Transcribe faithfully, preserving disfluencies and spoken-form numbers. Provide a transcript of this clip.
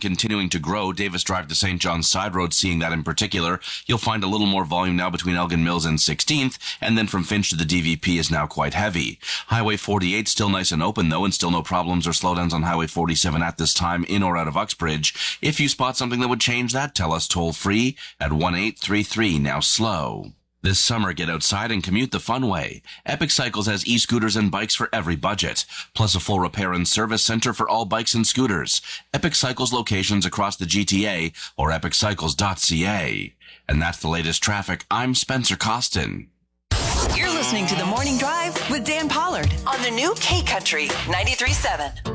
continuing to grow. Davis Drive to Saint John's Side Road, seeing that in particular. You'll find a little more volume now between Elgin Mills and sixteenth, and then from Finch to the D V P is now quite heavy. Highway forty-eight still nice and open, though, and still no problems or slowdowns on Highway forty-seven at this time, in or out of Uxbridge. If you spot something that would change that, tell us toll-free at one eight three three, now slow. This summer, get outside and commute the fun way. Epic Cycles has e-scooters and bikes for every budget, plus a full repair and service center for all bikes and scooters. Epic Cycles locations across the G T A or epic cycles dot c a. And that's the latest traffic. I'm Spencer Costin. You're listening to The Morning Drive with Dan Pollard on the new K-Country ninety-three point seven.